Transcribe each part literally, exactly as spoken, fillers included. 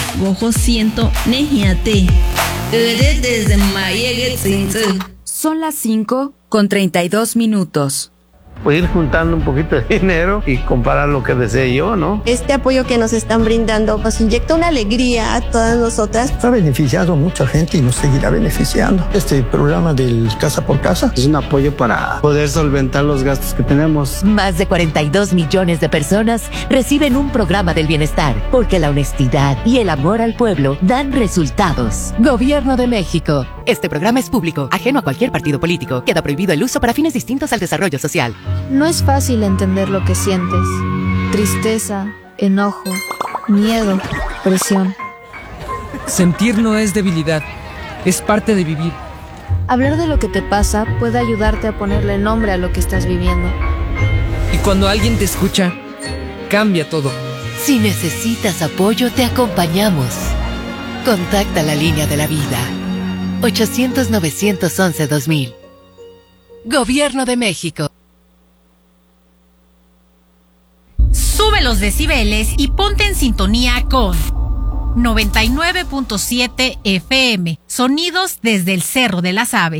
Gojo siento nejiate. Ere desde mayegue tsinze. Son las cinco con treinta y dos minutos. Pues ir juntando un poquito de dinero y comparar lo que desee yo, ¿no? Este apoyo que nos están brindando nos inyecta una alegría a todas nosotras. Ha beneficiado a mucha gente y nos seguirá beneficiando. Este programa del Casa por Casa es un apoyo para poder solventar los gastos que tenemos. Más de cuarenta y dos millones de personas reciben un programa del bienestar, porque la honestidad y el amor al pueblo dan resultados. Gobierno de México. Este programa es público, ajeno a cualquier partido político. Queda prohibido el uso para fines distintos al desarrollo social. No es fácil entender lo que sientes. Tristeza, enojo, miedo, presión. Sentir no es debilidad, es parte de vivir. Hablar de lo que te pasa puede ayudarte a ponerle nombre a lo que estás viviendo. Y cuando alguien te escucha, cambia todo. Si necesitas apoyo, te acompañamos. Contacta la línea de la vida. ochocientos, novecientos once, dos mil. Gobierno de México. Sube los decibeles y ponte en sintonía con noventa y nueve punto siete F M. Sonidos desde el Cerro de las Aves.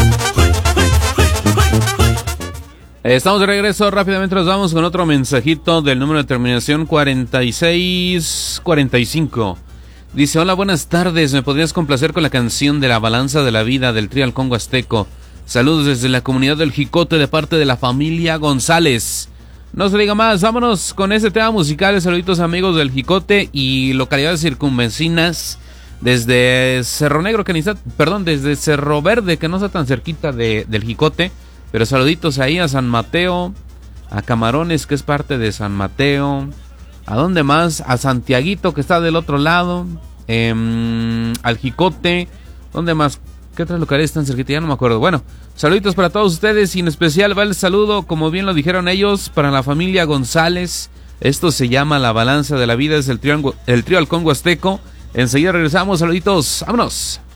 Estamos de regreso, rápidamente nos vamos con otro mensajito del número de terminación cuarenta y seis cuarenta y cinco. Dice: hola, buenas tardes, ¿me podrías complacer con la canción de La Balanza de la Vida del Trío Halcón Huasteco? Saludos desde la comunidad del Jicote de parte de la familia González. No se diga más, vámonos con este tema musical. Saluditos amigos del Jicote y localidades circunvecinas, desde Cerro Negro, que ni está, perdón, desde Cerro Verde, que no está tan cerquita de, del Jicote. Pero saluditos ahí a San Mateo, a Camarones, que es parte de San Mateo. ¿A dónde más? A Santiaguito, que está del otro lado. Eh, al Jicote. ¿Dónde más? ¿Qué otras localidades están cerquita? Ya no me acuerdo. Bueno, saluditos para todos ustedes y en especial va el saludo, como bien lo dijeron ellos, para la familia González. Esto se llama La Balanza de la Vida, es el trío, el trío Halcón Huasteco. Enseguida regresamos, saluditos, vámonos.